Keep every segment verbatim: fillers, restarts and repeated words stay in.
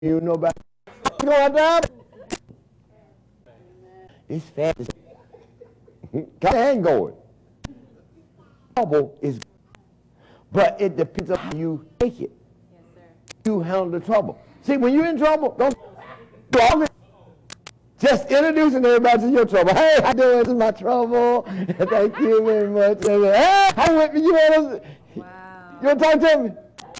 You know about you know what that? It's fast. Got hand going. Trouble is, but it depends on how you take it. Yes, sir. You handle the trouble. See, when you're in trouble, don't do just introducing everybody to your trouble. Hey, how you doing? This is my trouble. Thank you very much. Hey, how with me? You want to? Wow. You want to talk to me?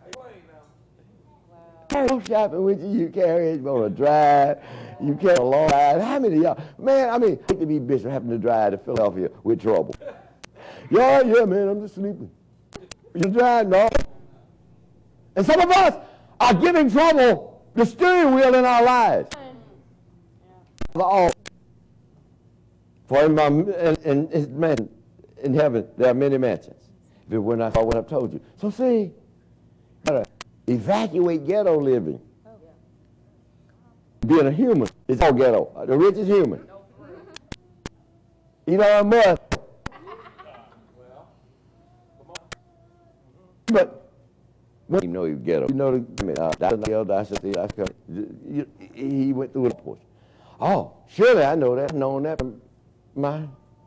Wow. Go shopping with you. You carry it on a drive. You carry a long ride. How many of y'all? Man, I mean, I hate to be Bishop having to drive to Philadelphia with trouble. Yeah, yeah, man, I'm just sleeping. You drive, no. And some of us are giving trouble the steering wheel in our lives. All. For in, my, in, in, in, man, in heaven, there are many mansions. If it were not for what I've told you. So see, gotta evacuate ghetto living. Oh, yeah. Being a human is all ghetto. The rich is human. You know how much? But when you know you ghetto, you know the uh, that's that's he went through the portion. Oh, surely I know that. I've known that from my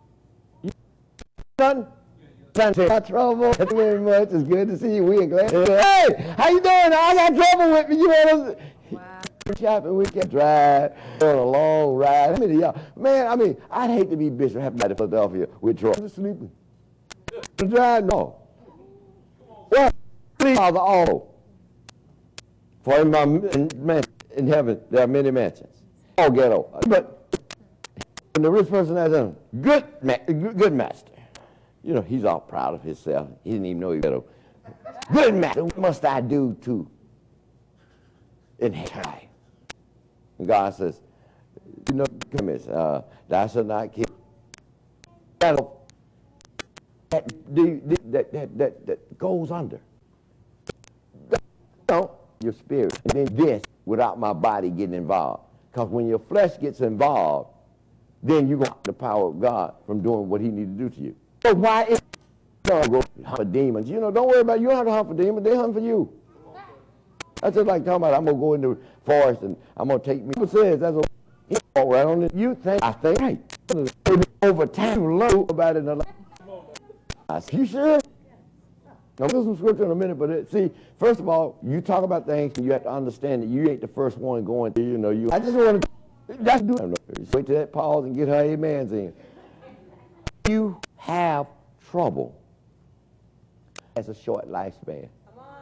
son. Trying to say, trouble. Thank you very much. It's good to see you. We are glad. Hey, how you doing? I got trouble with me. You want to wow. Shopping? We can drive on a long ride. How many of y'all? Man, I mean, I'd hate to be Bishop having to Philadelphia with trouble. I'm just sleeping. Drive? No. Well, please, Father, all. For in my in, man, in heaven there are many mansions. All ghetto. But when the rich person has a good, ma good master, you know, he's all proud of himself. He didn't even know he ghetto. Good master, what must I do to inherit? And God says, you know, come here, uh, thou shalt not kill. That, that, that, that, that, that goes under. You know, your spirit. And then this, without my body getting involved. Because when your flesh gets involved, then you're going to the power of God from doing what he needs to do to you. So why is you go hunt for demons? You know, don't worry about it. You don't have to hunt for demons. They hunt for you. That's just like talking about I'm going to go in the forest and I'm going to take me. People says that's what you walk right on it. You think, I think, right. Over time, you learn about it in a life. You sure? Now, there's some scripture in a minute, but it, see, first of all, you talk about things and you have to understand that you ain't the first one going to, you know, you. I just want to, that's do it. Wait till that pause and get her amens in. You have trouble. That's a short lifespan. Come on.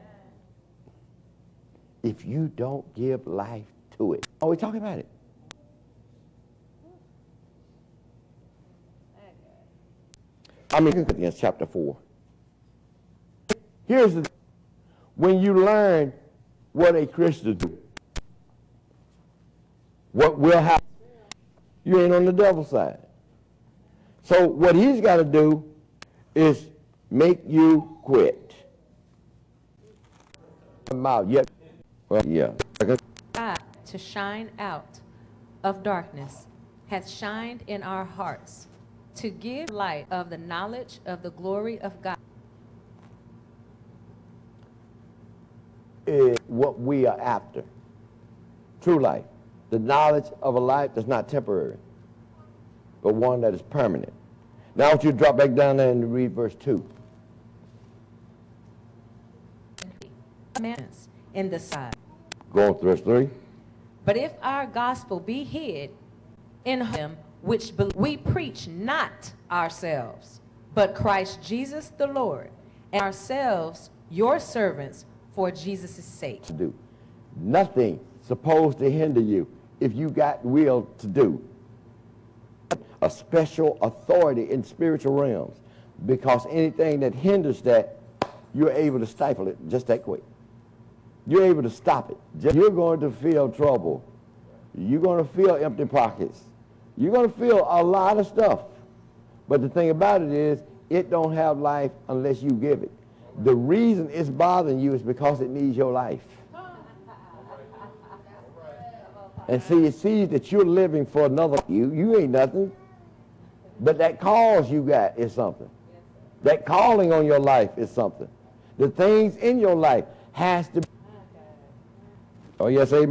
If you don't give life to it. Oh, we're talking about it. I mean, Corinthians chapter four. Here's the when you learn what a Christian do, what will happen, you ain't on the devil's side. So what he's got to do is make you quit. Out yet, well, yeah. God to shine out of darkness hath shined in our hearts to give light of the knowledge of the glory of God. Is what we are after. True life. The knowledge of a life that's not temporary, but one that is permanent. Now I want you to drop back down there and read verse two. In the side. Go on to verse three. But if our gospel be hid in him which be we preach not ourselves, but Christ Jesus the Lord, and ourselves your servants for Jesus' sake. To do. Nothing supposed to hinder you if you got will to do. A special authority in spiritual realms, because anything that hinders that, you're able to stifle it just that quick. You're able to stop it. Just, you're going to feel trouble. You're going to feel empty pockets. You're going to feel a lot of stuff. But the thing about it is, it don't have life unless you give it. The reason it's bothering you is because it needs your life. And see, it sees that you're living for another. You, you ain't nothing. But that cause you got is something. That calling on your life is something. The things in your life has to be. Oh, yes, amen.